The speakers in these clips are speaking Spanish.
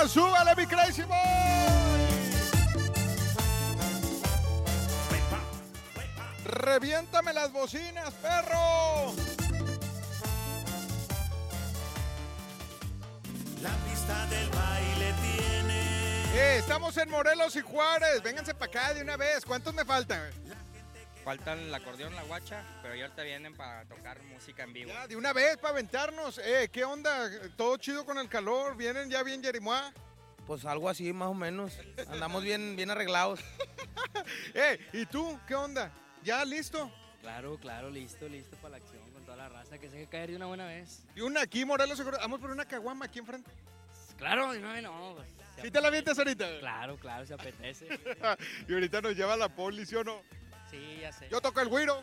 súbale, mi Crazy Boy. Reviéntame las bocinas, perro. La pista del baile tiene. Estamos en Morelos y Juárez. Vénganse para acá de una vez. ¿Cuántos me faltan? Faltan el acordeón, la guacha, pero ya ahorita vienen para tocar música en vivo. Ya, de una vez para aventarnos. ¿Qué onda? ¿Todo chido con el calor? ¿Vienen ya bien Yerimoa? Pues algo así, más o menos. Andamos bien arreglados. ¿Y tú? ¿Qué onda? ¿Ya listo? Claro, listo para la acción con toda la raza que se deje caer de una buena vez. Y una aquí, Morelos, vamos por una caguama aquí enfrente. Claro, de una vez no. Pues, ¿Sí te la avientas ahorita? Claro, se apetece. Y ahorita nos lleva la poli, ¿sí o no? Sí, ya sé. Yo toco el güiro.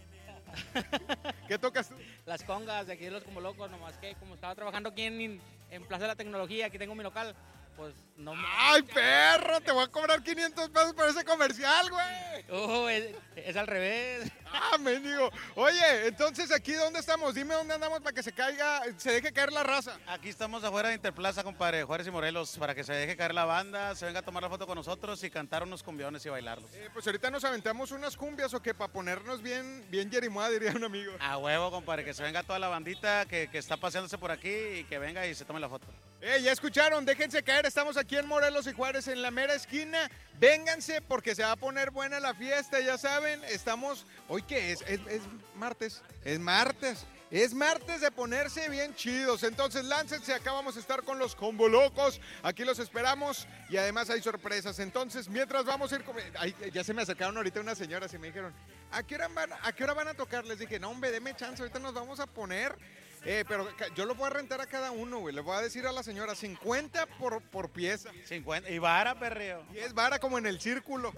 ¿Qué tocas tú? Las congas de aquí de los Como Locos, nomás que como estaba trabajando aquí en Plaza de la Tecnología, aquí tengo mi local, pues no me... ¡Ay, perro! Te voy a cobrar 500 pesos por ese comercial, güey. Es al revés. ¡Ah, mendigo! Oye, entonces, ¿aquí dónde estamos? Dime dónde andamos para que se deje caer la raza. Aquí estamos afuera de Interplaza, compadre, Juárez y Morelos, para que se deje caer la banda, se venga a tomar la foto con nosotros y cantar unos cumbiones y bailarlos. Pues ahorita nos aventamos unas cumbias o qué, para ponernos bien Yerimoa, diría un amigo. A huevo, compadre, que se venga toda la bandita que está paseándose por aquí y que venga y se tome la foto. Ya escucharon, déjense caer, estamos aquí en Morelos y Juárez, en la mera esquina. Vénganse porque se va a poner buena la fiesta, ya saben. Estamos, ¿hoy qué es? Es martes. Es martes de ponerse bien chidos. Entonces láncense, acá vamos a estar con los Combo Locos. Aquí los esperamos y además hay sorpresas. Entonces, mientras vamos a ir... ya se me acercaron ahorita unas señoras y me dijeron, ¿a qué hora van a tocar? Les dije, no, hombre, deme chance, ahorita nos vamos a poner... pero yo lo voy a rentar a cada uno, güey. Le voy a decir a la señora, 50 por pieza. 50. Y vara, perreo. Y es vara como en el círculo.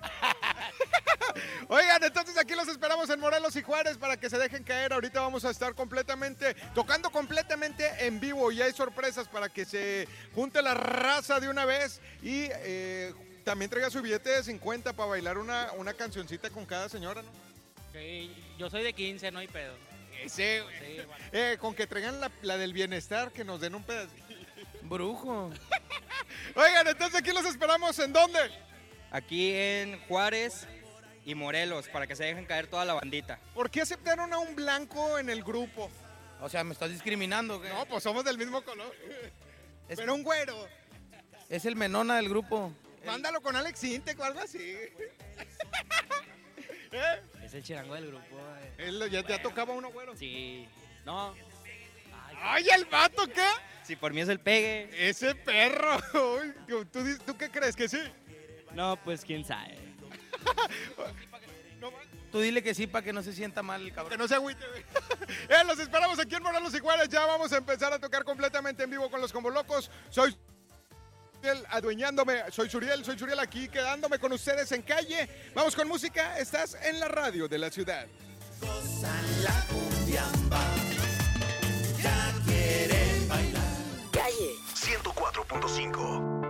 Oigan, entonces aquí los esperamos en Morelos y Juárez para que se dejen caer. Ahorita vamos a estar tocando completamente en vivo. Y hay sorpresas para que se junte la raza de una vez. Y también traiga su billete de 50 para bailar una cancioncita con cada señora, ¿no? Sí, yo soy de 15, no hay pedo. Sí, güey. Sí, bueno. Con que traigan la del bienestar, que nos den un pedacito. Brujo. Oigan, entonces aquí los esperamos, ¿en dónde? Aquí en Juárez y Morelos, para que se dejen caer toda la bandita. ¿Por qué aceptaron a un blanco en el grupo? O sea, ¿me estás discriminando? ¿Qué? No, pues somos del mismo color. Pero un güero. Es el menona del grupo. Mándalo con Alex Intec o algo así. Es el chirango del grupo. Él ya tocaba uno güero. Sí. No. ¡Ay, el vato qué! Si por mí es el pegue. ¡Ese perro! Uy, ¿Tú qué crees? ¿Que sí? No, pues quién sabe. Tú dile que sí para que no se sienta mal el Que cabrón. no se agüite, güey. Los esperamos aquí en Morelos y Juárez. Ya vamos a empezar a tocar completamente en vivo con los Combo Locos. Soy adueñándome, soy Suriel aquí quedándome con ustedes en calle. Vamos con música, estás en la radio de la ciudad. Gozan la cumbiamba, ya quieren bailar. Calle 104.5.